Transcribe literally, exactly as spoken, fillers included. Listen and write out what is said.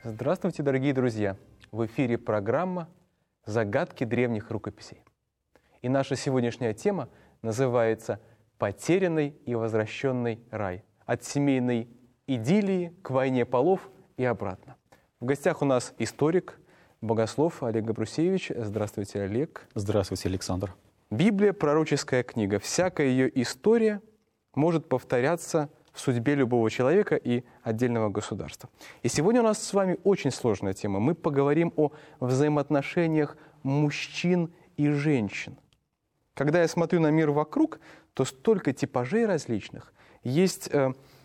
Здравствуйте, дорогие друзья! В эфире программа «Загадки древних рукописей». И наша сегодняшняя тема называется «Потерянный и возвращенный рай. От семейной идиллии к войне полов и обратно». В гостях у нас историк, богослов Олег Габрусевич. Здравствуйте, Олег. Здравствуйте, Александр. Библия – пророческая книга. Всякая ее история может повторяться в судьбе любого человека и отдельного государства. И сегодня у нас с вами очень сложная тема. Мы поговорим о взаимоотношениях мужчин и женщин. Когда я смотрю на мир вокруг, то столько типажей различных. Есть э,